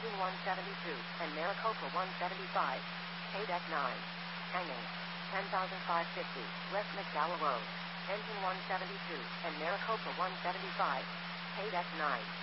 Engine 172, and Maricopa 175. Paid at 9. Hanging. 10,550, West McDowell Road. Engine 172, and Maricopa 175. Paid at 9.